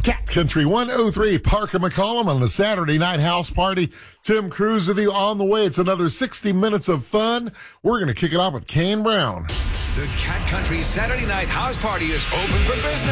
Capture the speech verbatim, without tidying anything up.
Cat Country one oh three, Parker McCollum on the Saturday night house party. Tim Cruz with you on the way. It's another sixty minutes of fun. We're going to kick it off with Kane Brown. The Cat Country Saturday night house party is open for business.